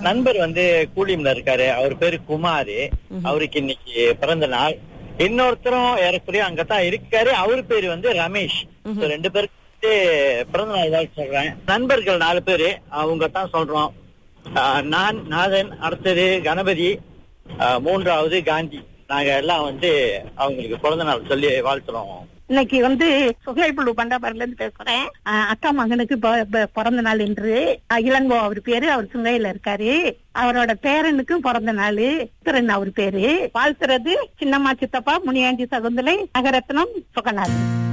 நண்பர் வந்து கூலிம்ல இருக்காரு. அவர் பேரு குமாரு. அவருக்கு இன்னைக்கு பிறந்த நாள். இன்னொருத்தரும் ஏறக்குறைய அங்கதான் இருக்காரு. அவரு பேரு வந்து ரமேஷ். ரெண்டு பேருக்கு பிறந்த நாள் தான் சொல்றேன். நண்பர்கள் 4 பேரு, அவங்க தான் சொல்றோம். நான், நாதன், அடுத்தது கணபதி, 3வது காந்தி. நாங்க எல்லாம் வந்து அவங்களுக்கு பிறந்த நாள் சொல்லி வாழ்த்துறோம். இன்னைக்கு வந்து சுகைபுழு பண்டாபாரில இருந்து பேசுறேன். அக்கா மகனுக்கு பிறந்த நாள் என்று. இளங்கோ அவர் பேரு. அவர் சுங்கையில இருக்காரு. அவரோட பேரனுக்கும் பிறந்த நாள். அவர் பேரு. வாழ்த்துறது சின்னம்மா, சித்தப்பா, முனியாண்டி, சகுந்தலை, நகரத்னம், சுகநாதன்.